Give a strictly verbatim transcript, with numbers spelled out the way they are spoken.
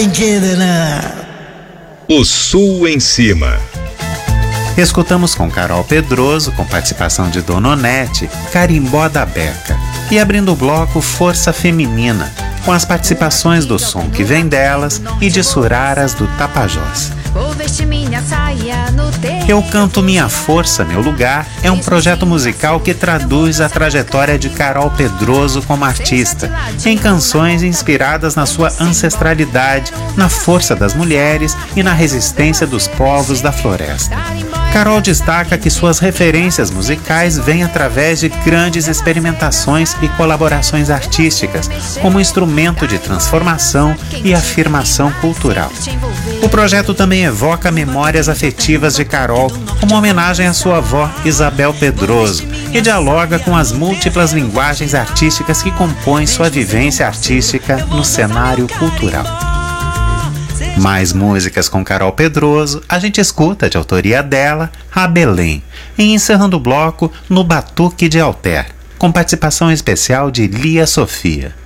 O Sul em Cima. Escutamos com Carol Pedroso, com participação de Dona Onete, Carimbó da Beca. E abrindo o bloco, Força Feminina, com as participações do Som Que Vem Delas e de Suraras do Tapajós. Eu Canto Minha Força, Meu Lugar é um projeto musical que traduz a trajetória de Carol Pedroso como artista, em canções inspiradas na sua ancestralidade, na força das mulheres e na resistência dos povos da floresta. Carol destaca que suas referências musicais vêm através de grandes experimentações e colaborações artísticas, como instrumento de transformação e afirmação cultural. O projeto também evoca memórias afetivas de Carol, uma homenagem à sua avó Isabel Pedroso, e dialoga com as múltiplas linguagens artísticas que compõem sua vivência artística no cenário cultural. Mais músicas com Carol Pedroso, a gente escuta de autoria dela, A Belém, e encerrando o bloco, No Batuque de Alter, com participação especial de Lia Sofia.